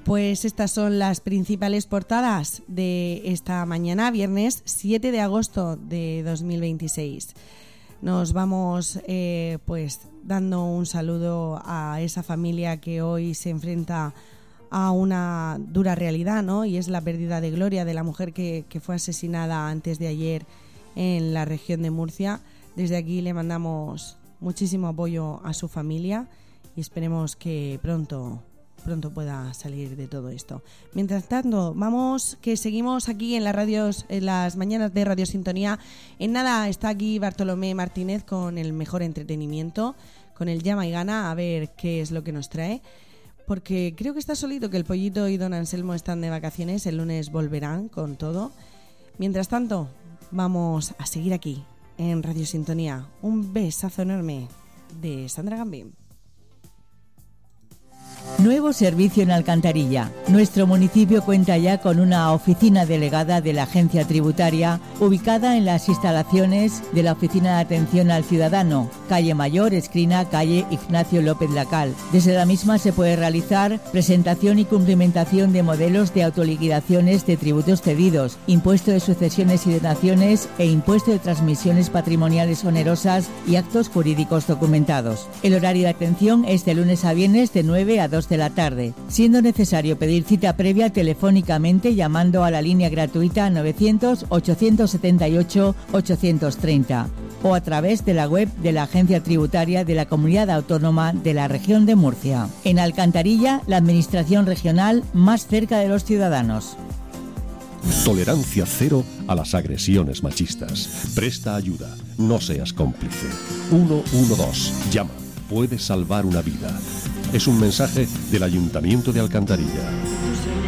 Pues estas son las principales portadas de esta mañana, viernes 7 de agosto de 2026. Nos vamos pues dando un saludo a esa familia que hoy se enfrenta a una dura realidad, ¿no? Y es la pérdida de Gloria, de la mujer que fue asesinada antes de ayer en la región de Murcia. Desde aquí le mandamos muchísimo apoyo a su familia y esperemos que pronto pueda salir de todo esto. Mientras tanto, que seguimos aquí en las radios, en las mañanas de Radio Sintonía. En nada está aquí Bartolomé Martínez con el mejor entretenimiento, con el Llama y Gana, a ver qué es lo que nos trae. Porque creo que está solito, que el Pollito y Don Anselmo están de vacaciones, el lunes volverán con todo. Mientras tanto, vamos a seguir aquí en Radio Sintonía. Un besazo enorme de Sandra Gambín. Nuevo servicio en Alcantarilla. Nuestro municipio cuenta ya con una oficina delegada de la Agencia Tributaria ubicada en las instalaciones de la Oficina de Atención al Ciudadano, calle Mayor, esquina calle Ignacio López Lacal. Desde la misma se puede realizar presentación y cumplimentación de modelos de autoliquidaciones de tributos cedidos, impuesto de sucesiones y donaciones e impuesto de transmisiones patrimoniales onerosas y actos jurídicos documentados. El horario de atención es de lunes a viernes de 9 a 2 de la tarde, siendo necesario pedir cita previa telefónicamente llamando a la línea gratuita 900-878-830 o a través de la web de la Agencia Tributaria de la Comunidad Autónoma de la Región de Murcia. En Alcantarilla, la administración regional más cerca de los ciudadanos. Tolerancia cero a las agresiones machistas. Presta ayuda, no seas cómplice. 112, llama, puede salvar una vida. Es un mensaje del Ayuntamiento de Alcantarilla.